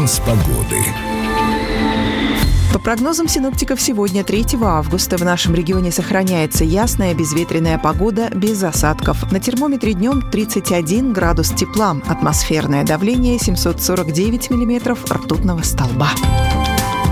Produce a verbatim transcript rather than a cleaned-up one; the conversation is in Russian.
Прогноз погоды. По прогнозам синоптиков, сегодня, третьего августа, в нашем регионе сохраняется ясная безветренная погода без осадков. На термометре днем тридцать один градус тепла, атмосферное давление семьсот сорок девять миллиметров ртутного столба.